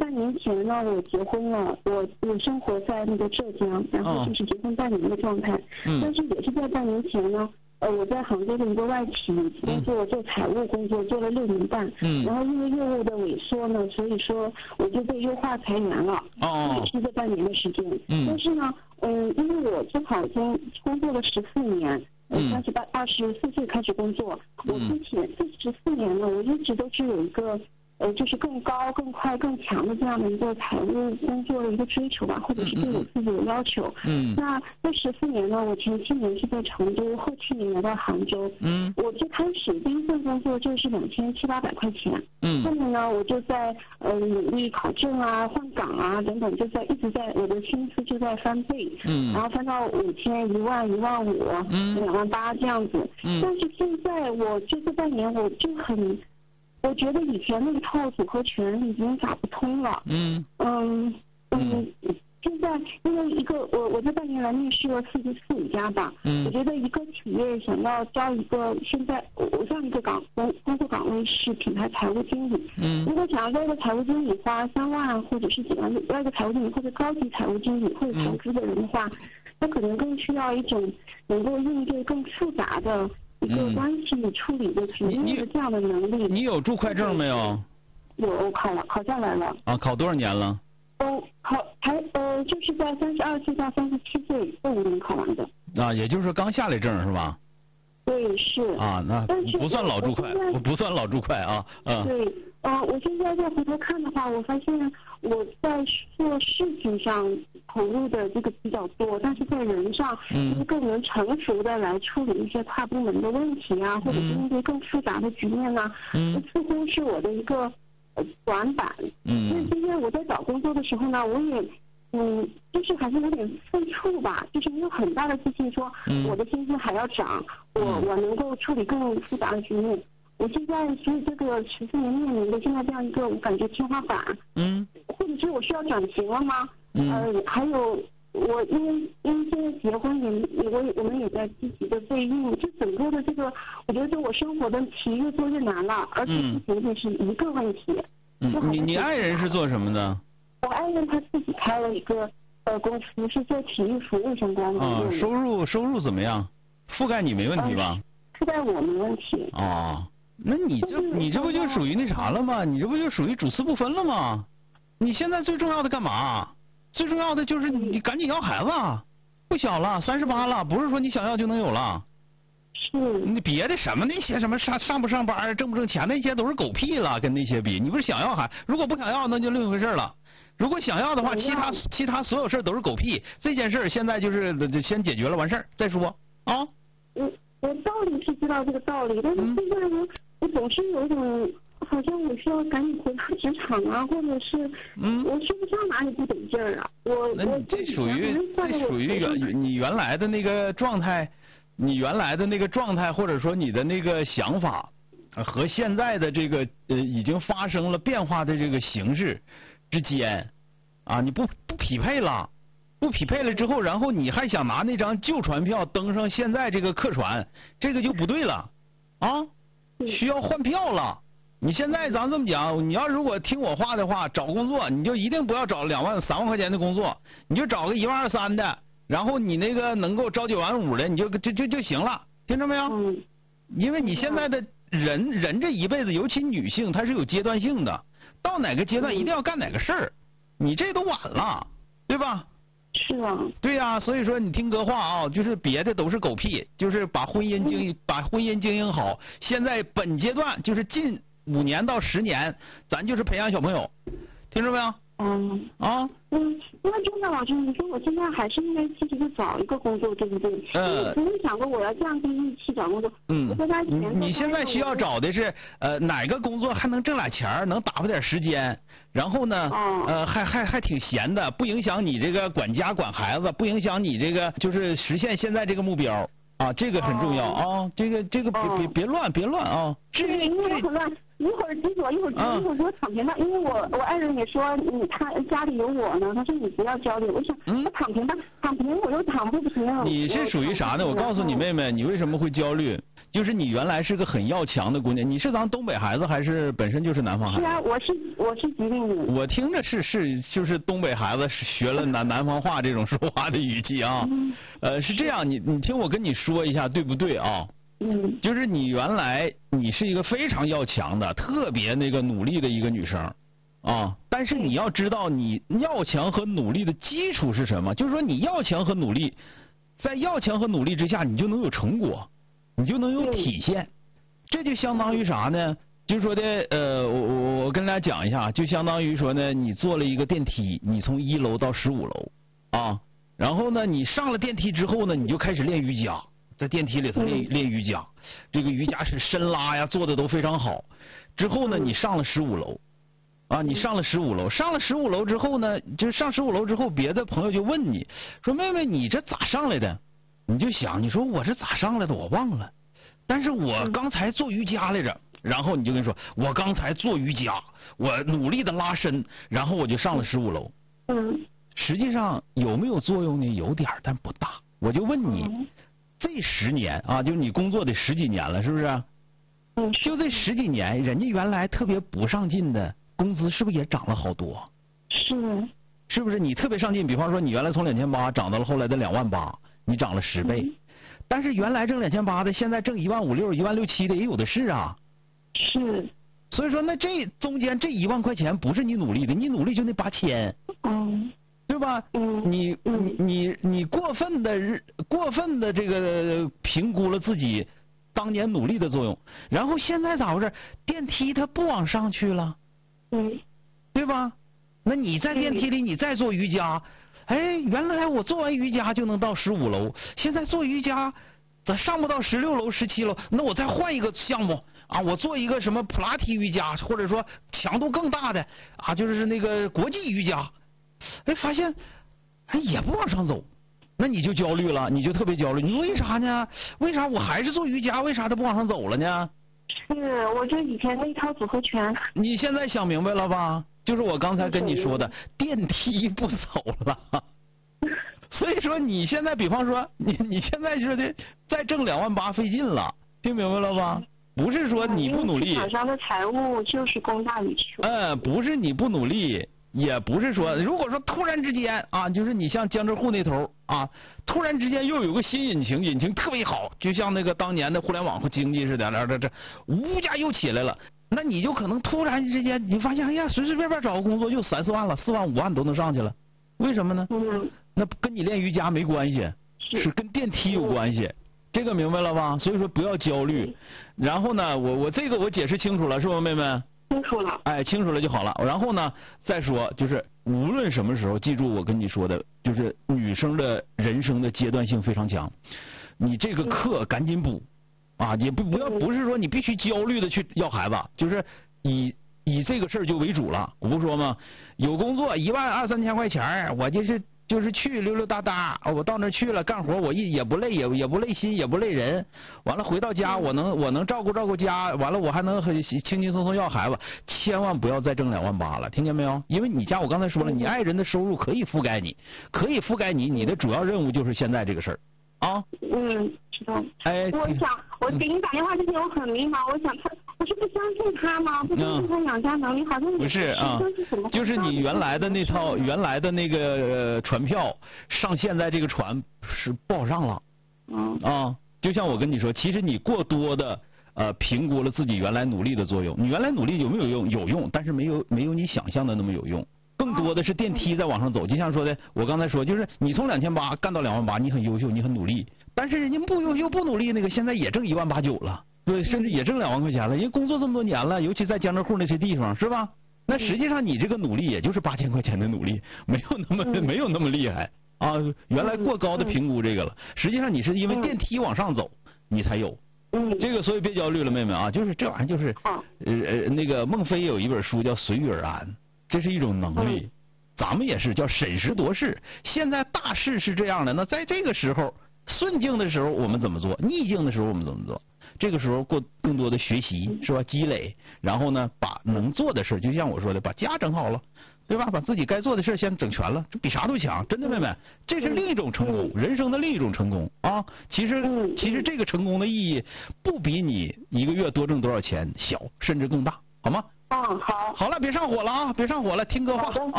半年前呢，我结婚了，我生活在那个浙江，然后就是结婚半年的状态。但是也是在半年前呢，我在杭州的一个外企工作，做财务工作，做了6年半。然后因为业务的萎缩呢，所以说我就被优化裁员了。也是这半年的时间。但是呢，因为我正好已经工作了14年。24岁开始工作，我之前这14年呢，我一直都是有一个就是更高、更快、更强的这样的一个财务工作的一个追求吧，或者是对我自己的要求。那这14年呢，我前7年是在成都，后7年来到杭州。我最开始第一份工作就是2700-800块钱。后面呢，我就在努力考证啊、换岗啊等等，就一直在我的薪资就在翻倍。然后翻到5000、1万、15000、28000这样子。但是现在我这半年我觉得以前那一套组合拳已经打不通了。现在因为我这半年来面试了44家吧。我觉得一个企业想要招一个，现在我上一个工作岗位是品牌财务经理。如果想要招一个财务经理花3万或者是几万，招一个财务经理或者高级财务经理或者投资的人的话，他可能更需要一种能够应对更复杂的一个关系处理的局面的这样的能力。 你有注会证没有？ 有，考下来了。 考多少年了？ 就是在32岁到37岁这5年考完的。 也就是刚下来证是吧？ 对，是。 那不算老注会，不算老注会啊。 对，我现在再回头看的话，我发现我在做事情上投入的这个比较多，但是在人上就是更能成熟的来处理一些跨部门的问题啊，或者是应对更复杂的局面啊，似乎是我的一个短板。所以今天我在找工作的时候呢，我也就是还是有点犯怵吧，就是没有很大的自信说我的薪资还要涨，我能够处理更复杂的局面。我现在所以这个14年面临的现在这样一个我感觉天花板。或者是我需要转型了吗？还有我因为现在结婚我们也在积极的备孕，就整个的这个我觉得我生活的题越做越难了，而且不仅仅是一个问题。 你爱人是做什么的？ 我爱人他自己开了一个公司，是做体育服务相关的。 收入怎么样？覆盖你没问题吧？ 覆盖我没问题。 那你这不就属于那啥了吗？你这不就属于主次不分了吗？你现在最重要的干嘛？最重要的就是你赶紧要孩子，不小了，38了，不是说你想要就能有了。你别的什么那些什么上不上班挣不挣钱那些都是狗屁了，跟那些比，你不是想要孩，如果不想要那就另一回事了。如果想要的话，其他所有事都是狗屁。这件事现在就是先解决了完事儿再说啊。 我道理是知道这个道理，但是现在我总是有一种好像我需要赶紧回到职场啊，或者是我说不上哪里不得劲儿啊。 这属于你原来的那个状态，或者说你的那个想法和现在的这个已经发生了变化的这个形式之间你不匹配了。不匹配了之后，然后你还想拿那张旧船票登上现在这个客船，这个就不对了需要换票了。你现在咱这么讲，你要如果听我话的话，找工作你就一定不要找2万3万块钱的工作，你就找个1万2、3的，然后你那个能够朝9晚5的，你就行了，听着没有？因为你现在的人这一辈子，尤其女性，她是有阶段性的，到哪个阶段一定要干哪个事儿，你这都晚了，对吧？ 是啊。 对呀，所以说你听哥话就是别的都是狗屁，就是把婚姻经营好。现在本阶段就是近5年到10年，咱就是培养小朋友，听着没有？ 因为钟老师，你说我现在还是应该积极的找一个工作，对不对？我曾经想过我要降低预期找工作。我在他你现在需要找的是哪个工作还能挣俩钱，能打发点时间，然后呢还挺闲的，不影响你这个管家管孩子，不影响你这个就是实现现在这个目标这个很重要这个别乱至于我很乱。一会儿激我，一会儿说躺平吧，因为我爱人也说他家里有我呢，他说你不要焦虑，我想他躺平吧，躺平我又躺不平。 你是属于啥呢？我告诉你妹妹，你为什么会焦虑？ 就是你原来是个很要强的姑娘，你是咱东北孩子还是本身就是南方孩子？ 是啊，我是吉林人。 我听着就是东北孩子学了南方话这种说话的语气啊。是这样，你听我跟你说一下对不对啊？就是你原来你是一个非常要强的、特别那个努力的一个女生啊，但是你要知道你要强和努力的基础是什么？就是说你要强和努力，在要强和努力之下，你就能有成果，你就能有体现。这就相当于啥呢？就是说的我跟大家讲一下，就相当于说呢，你坐了一个电梯，你从1楼到15楼啊，然后呢，你上了电梯之后呢，你就开始练瑜伽。在电梯里头练瑜伽，这个瑜伽是深拉呀，做的都非常好。之后呢，你上了15楼，啊，你上了15楼，上了15楼之后呢，就是上15楼之后，别的朋友就问你说：“妹妹，你这咋上来的？”你就想，你说我这咋上来的？我忘了，但是我刚才做瑜伽来着。然后你就跟你说，我刚才做瑜伽，我努力的拉伸，然后我就上了15楼。实际上有没有作用呢？有点，但不大。我就问你。这10年啊，就是你工作得10几年了，是不是？就这10几年，人家原来特别不上进的工资是不是也涨了好多？是不是？你特别上进，比方说你原来从2800涨到了后来的28000，你涨了10倍。但是原来挣2800的，现在挣15600、16700的也有的是啊。 是。 所以说，那这中间这1万块钱不是你努力的，你努力就那8000。对吧？你过分的这个评估了自己当年努力的作用，然后现在咋回事？电梯它不往上去了，对吧？那你在电梯里你再做瑜伽，哎，原来我做完瑜伽就能到15楼，现在做瑜伽咋上不到16楼、17楼？那我再换一个项目啊，我做一个什么普拉提瑜伽，或者说强度更大的啊，就是那个国际瑜伽。哎，发现哎也不往上走，那你就焦虑了，你就特别焦虑。你为啥呢？为啥我还是做瑜伽？为啥它不往上走了呢？ 是，我就以前那套组合拳。你现在想明白了吧？就是我刚才跟你说的，电梯不走了。所以说你现在，比方说你现在说的再挣28000费劲了，听明白了吧？不是说你不努力。 厂商的财务就是供大于求。 不是你不努力。也不是说，如果说突然之间啊，就是你像江浙沪那头啊，突然之间又有个新引擎特别好，就像那个当年的互联网经济似的，这物价又起来了，那你就可能突然之间你发现，哎呀，随随便便找个工作就3、4万了，4万5万都能上去了，为什么呢？那跟你练瑜伽没关系，是跟电梯有关系，这个明白了吧？所以说不要焦虑。然后呢，我这个我解释清楚了，是吧，妹妹？ 清楚了， 哎，清楚了就好了。然后呢，再说就是无论什么时候，记住我跟你说的，就是女生的人生的阶段性非常强，你这个课赶紧补啊，也不是说你必须焦虑的去要孩子，就是以这个事儿就为主了。我不说吗？有工作1万2、3千块钱，我就是去溜溜达达，我到那儿去了干活，我也不累，也不累心，也不累人。完了回到家，我能照顾家，完了我还能很轻轻松松要孩子。千万不要再挣28000了，听见没有？因为你家我刚才说了，你爱人的收入可以覆盖你，你的主要任务就是现在这个事儿啊。 知道。 哎， 我给你打电话之前我很迷茫，我想我是不相信他吗？不相信他养家能力，好像不是啊，就是你原来的那套原来的那个船票上现在这个船是不好上了。就像我跟你说，其实你过多的评估了自己原来努力的作用。你原来努力有没有用？有用，但是没有你想象的那么有用。更多的是电梯在往上走，就像说的，我刚才说，就是你从2800干到28000，你很优秀，你很努力，但是人家不优秀不努力那个，现在也挣18900了。对，甚至也挣2万块钱了。人工作这么多年了，尤其在江浙沪那些地方，是吧？那实际上你这个努力也就是8000块钱的努力，没有那么厉害啊。原来过高的评估这个了，实际上你是因为电梯往上走，你才有。这个所以别焦虑了，妹妹啊，就是这玩意儿就是那个孟非有一本书叫《随遇而安》，这是一种能力。咱们也是叫审时度势。现在大势是这样的，那在这个时候，顺境的时候我们怎么做？逆境的时候我们怎么做？这个时候过更多的学习是吧？积累，然后呢，把能做的事，就像我说的，把家整好了， 对吧？把自己该做的事先整全了，这比啥都强，真的妹妹，这是另一种成功，人生的另一种成功啊！其实这个成功的意义不比你一个月多挣多少钱小，甚至更大，好吗？ 好。 好了，别上火了啊，别上火了，听歌话啊。